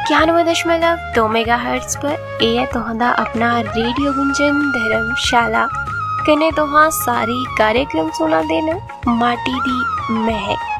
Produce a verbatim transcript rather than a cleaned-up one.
इक्यानवे दशमलव दो मेगा हर्ट्ज पर यह तुहां अपना रेडियो गुंजन धर्मशाला कने तुहां सारी कार्यक्रम सुना देना माटी दी महक।